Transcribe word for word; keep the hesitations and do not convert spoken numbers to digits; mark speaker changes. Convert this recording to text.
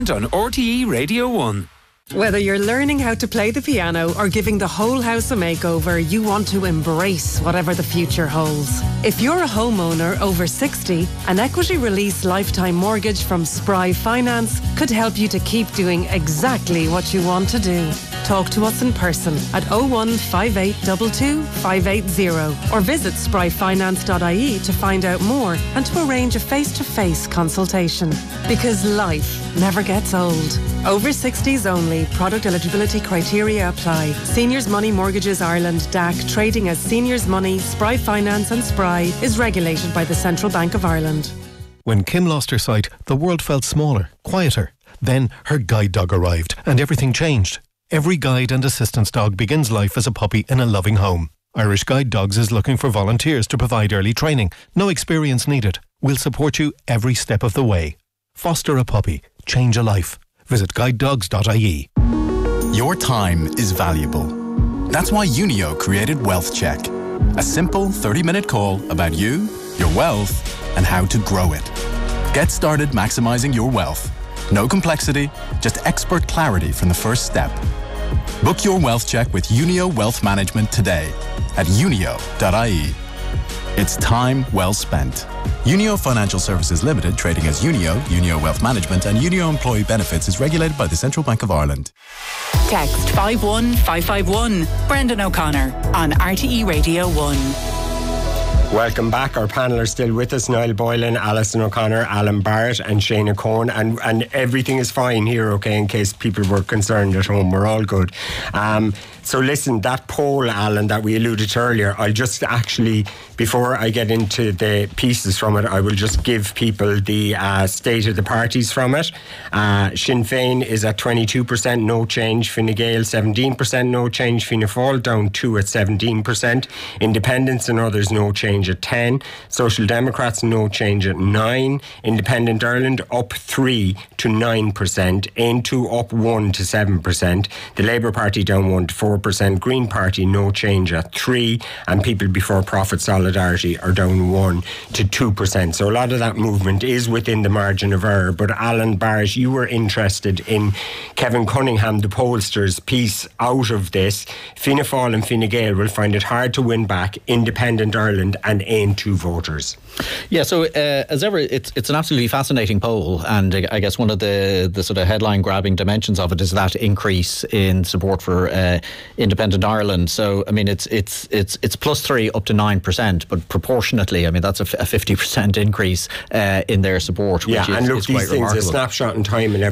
Speaker 1: on R T E Radio one.
Speaker 2: Whether you're learning how to play the piano or giving the whole house a makeover, you want to embrace whatever the future holds. If you're a homeowner over sixty, an equity release lifetime mortgage from Spry Finance could help you to keep doing exactly what you want to do. Talk to us in person at oh one five eight two two five eight zero or visit spry finance dot I E to find out more and to arrange a face-to-face consultation. Because life never gets old. Over sixties only. Product eligibility criteria apply. Seniors Money Mortgages Ireland D A C, trading as Seniors Money, Spry Finance and Spry, is regulated by the Central Bank of Ireland.
Speaker 3: When Kim lost her sight, the world felt smaller, quieter. Then her guide dog arrived and everything changed. Every guide and assistance dog begins life as a puppy in a loving home. Irish Guide Dogs is looking for volunteers to provide early training. No experience needed. We'll support you every step of the way. Foster a puppy. Change a life. Visit guide dogs dot I E.
Speaker 4: Your time is valuable. That's why Unio created Wealth Check. A simple thirty-minute call about you, your wealth, and how to grow it. Get started maximising your wealth. No complexity, just expert clarity from the first step. Book your wealth check with Unio Wealth Management today at unio dot I E. It's time well spent. Unio Financial Services Limited, trading as Unio, Unio Wealth Management and Unio Employee Benefits is regulated by the Central Bank of Ireland.
Speaker 5: Text five one five five one. Brendan O'Connor on R T E Radio one.
Speaker 6: Welcome back. Our panel are still with us. Niall Boylan, Alison O'Connor, Alan Barrett and Shana Cohen. And, and everything is fine here, okay, in case people were concerned at home. We're all good. Um, so listen, that poll, Alan, that we alluded to earlier, I'll just actually, before I get into the pieces from it, I will just give people the uh, state of the parties from it. Uh, Sinn Féin is at twenty-two percent, no change. Fine Gael, seventeen percent, no change. Fianna Fáil, down two at seventeen percent. Independents and others, no change at ten. Social Democrats, no change at nine. Independent Ireland, up three to nine percent. Ain two, up one to seven percent. The Labour Party, down one to four percent. Green Party, no change at three. And People Before Profit Solidarity are down one to two percent. So a lot of that movement is within the margin of error. But Alan Barrett, you were interested in Kevin Cunningham, the pollster's piece out of this. Fianna Fáil and Fine Gael will find it hard to win back Independent Ireland and Ain two voters.
Speaker 7: Yeah, so uh, as ever, it's it's an absolutely fascinating poll, and uh, I guess one of the, the sort of headline grabbing dimensions of it is that increase in support for uh, Independent Ireland. So I mean, it's it's it's it's plus three up to nine percent, but proportionately, I mean that's a fifty percent increase uh, in their support.
Speaker 6: Yeah,
Speaker 7: which is,
Speaker 6: and look,
Speaker 7: is
Speaker 6: these
Speaker 7: quite
Speaker 6: things,
Speaker 7: remarkable.
Speaker 6: A snapshot in time and